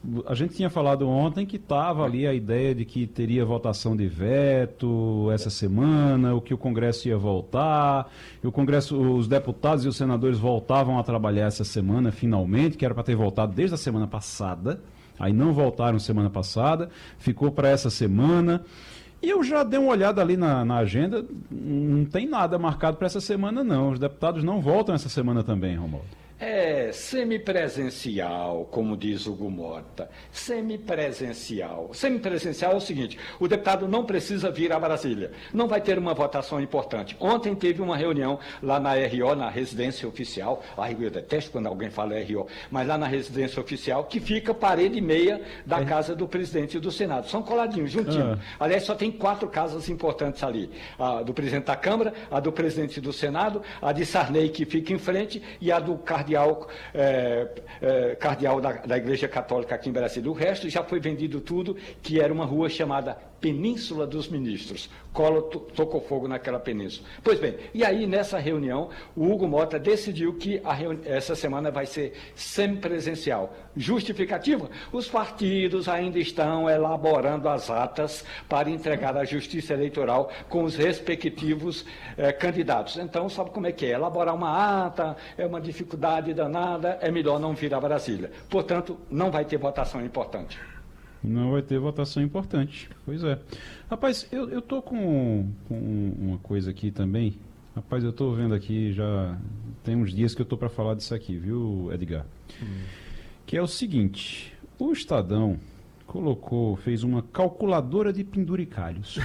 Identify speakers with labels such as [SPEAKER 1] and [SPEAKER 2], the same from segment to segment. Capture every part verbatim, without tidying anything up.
[SPEAKER 1] a gente tinha falado ontem que estava ali a ideia de que teria votação de veto essa semana, o que o Congresso ia voltar, e o Congresso, os deputados e os senadores voltavam a trabalhar essa semana, finalmente, que era para ter voltado desde a semana passada, aí não voltaram semana passada, ficou para essa semana. E eu já dei uma olhada ali na, na agenda, não tem nada marcado para essa semana, não. Os deputados não voltam essa semana também, Romualdo.
[SPEAKER 2] É semipresencial, como diz o Hugo Mota. Semipresencial. Semipresencial é o seguinte: o deputado não precisa vir a Brasília. Não vai ter uma votação importante. Ontem teve uma reunião lá na R O, na residência oficial. Ai, eu detesto quando alguém fala R O, mas lá na residência oficial, que fica parede e meia da é. casa do presidente do Senado. São coladinhos, juntinhos. Ah. Aliás, só tem quatro casas importantes ali: a do presidente da Câmara, a do presidente do Senado, a de Sarney, que fica em frente, e a do cardeal Cardeal, é, é, cardeal da, da Igreja Católica aqui em Brasília. O resto já foi vendido tudo, que era uma rua chamada Península dos Ministros. Collor tocou fogo naquela península. Pois bem, e aí nessa reunião, o Hugo Mota decidiu que a essa semana vai ser semipresencial. Justificativa? Os partidos ainda estão elaborando as atas para entregar à Justiça Eleitoral com os respectivos eh, candidatos. Então, sabe como é que é? Elaborar uma ata é uma dificuldade danada, é melhor não vir a Brasília. Portanto, não vai ter votação importante.
[SPEAKER 1] Não vai ter votação importante, pois é. Rapaz, eu, eu tô com, com uma coisa aqui também. Rapaz, eu tô vendo aqui já, tem uns dias que eu tô para falar disso aqui, viu, Edgar? Hum. Que é o seguinte, o Estadão colocou, fez uma calculadora de penduricalhos.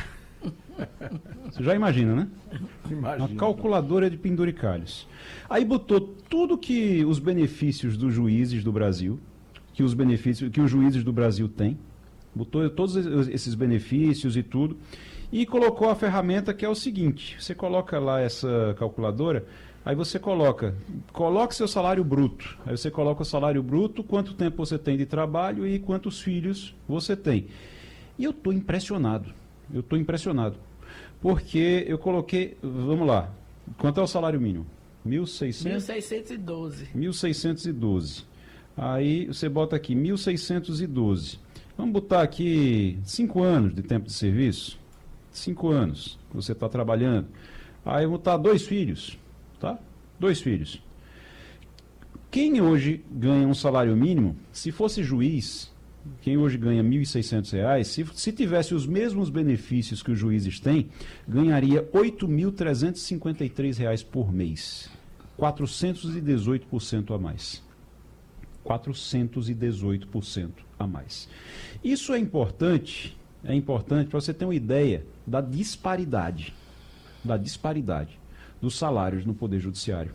[SPEAKER 1] Você já imagina, né? Imagina. Uma calculadora de penduricalhos. Aí botou tudo que os benefícios dos juízes do Brasil, que os benefícios que os juízes do Brasil têm, botou todos esses benefícios e tudo, e colocou a ferramenta que é o seguinte: você coloca lá essa calculadora, aí você coloca, coloca seu salário bruto, aí você coloca o salário bruto, quanto tempo você tem de trabalho e quantos filhos você tem. E eu estou impressionado, eu estou impressionado, porque eu coloquei, vamos lá, quanto é o salário mínimo? mil e seiscentos?
[SPEAKER 3] mil seiscentos e doze.
[SPEAKER 1] mil seiscentos e doze. Aí você bota aqui mil seiscentos e doze. Vamos botar aqui cinco anos de tempo de serviço. cinco anos que você está trabalhando. Aí eu vou botar dois filhos, tá? Dois filhos. Quem hoje ganha um salário mínimo, se fosse juiz, quem hoje ganha mil e seiscentos reais, se, se tivesse os mesmos benefícios que os juízes têm, ganharia oito mil trezentos e cinquenta e três reais por mês. quatrocentos e dezoito por cento a mais. quatrocentos e dezoito por cento a mais. Isso é importante, é importante para você ter uma ideia da disparidade, da disparidade dos salários no Poder Judiciário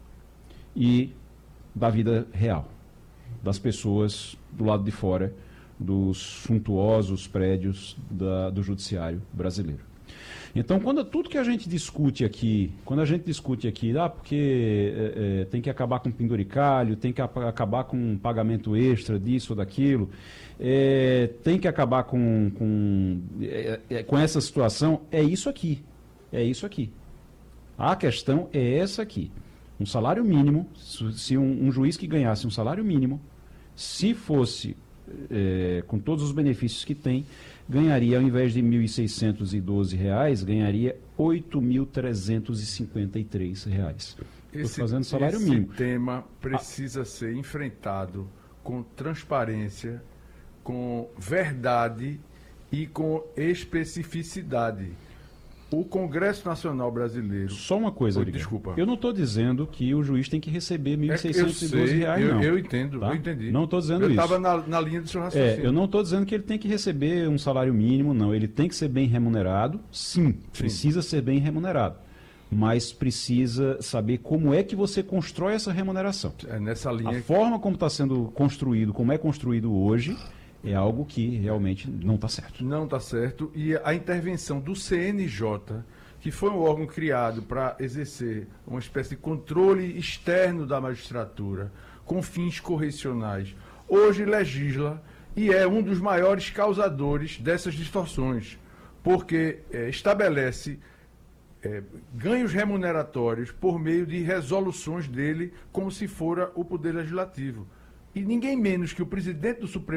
[SPEAKER 1] e da vida real, das pessoas do lado de fora dos suntuosos prédios da, do Judiciário brasileiro. Então, quando tudo que a gente discute aqui, quando a gente discute aqui, ah, porque é, é, tem que acabar com penduricalho, tem que acabar com um pagamento extra disso ou daquilo, é, tem que acabar com, com, é, é, com essa situação, é isso aqui, é isso aqui. A questão é essa aqui. Um salário mínimo, se um, um juiz que ganhasse um salário mínimo, se fosse é, com todos os benefícios que tem, ganharia, ao invés de mil seiscentos e doze reais, ganharia oito mil trezentos e cinquenta e três reais.
[SPEAKER 4] Esse,
[SPEAKER 1] fazendo salário
[SPEAKER 4] esse
[SPEAKER 1] mínimo.
[SPEAKER 4] tema precisa ah. ser enfrentado com transparência, com verdade e com especificidade. O Congresso Nacional Brasileiro...
[SPEAKER 1] Só uma coisa,
[SPEAKER 4] oh, desculpa.
[SPEAKER 1] Eu não estou dizendo que o juiz tem que receber mil seiscentos e doze
[SPEAKER 4] é,
[SPEAKER 1] reais,
[SPEAKER 4] eu,
[SPEAKER 1] não.
[SPEAKER 4] Eu entendo,
[SPEAKER 1] tá?
[SPEAKER 4] eu entendi.
[SPEAKER 1] Não estou dizendo
[SPEAKER 4] eu
[SPEAKER 1] isso.
[SPEAKER 4] Eu estava na, na linha do seu raciocínio.
[SPEAKER 1] É, eu não estou dizendo que ele tem que receber um salário mínimo, não. Ele tem que ser bem remunerado, sim, sim. Precisa ser bem remunerado. Mas precisa saber como é que você constrói essa remuneração.
[SPEAKER 4] É nessa linha...
[SPEAKER 1] A forma como está sendo construído, como é construído hoje... é algo que realmente não está certo.
[SPEAKER 4] Não está certo. E a intervenção do C N J, que foi um órgão criado para exercer uma espécie de controle externo da magistratura, com fins correcionais, hoje legisla e é um dos maiores causadores dessas distorções, porque é, estabelece é, ganhos remuneratórios por meio de resoluções dele, como se fora o Poder Legislativo. E ninguém menos que o presidente do Supremo